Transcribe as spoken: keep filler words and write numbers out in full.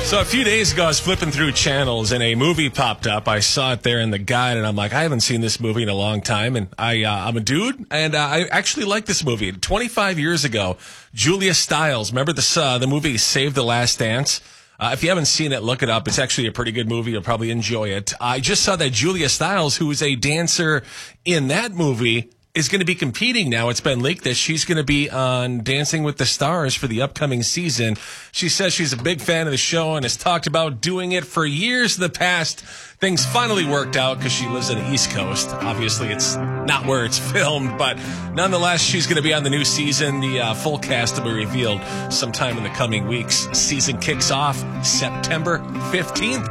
So a few days ago, I was flipping through channels and a movie popped up. I saw it there in the guide, and I'm like, I haven't seen this movie in a long time. And I, uh, I'm a dude, and uh, I actually like this movie. twenty-five years ago, Julia Stiles. Remember this, uh, the movie Save the Last Dance? Uh, if you haven't seen it, look it up. It's actually a pretty good movie. You'll probably enjoy it. I just saw that Julia Stiles, who is a dancer in that movie, is going to be competing now. It's been leaked that she's going to be on Dancing with the Stars for the upcoming season. She says she's a big fan of the show and has talked about doing it for years in the past. Things finally worked out because she lives on the East Coast. Obviously, it's not where it's filmed, but nonetheless, she's going to be on the new season. The uh, full cast will be revealed sometime in the coming weeks. Season kicks off September fifteenth.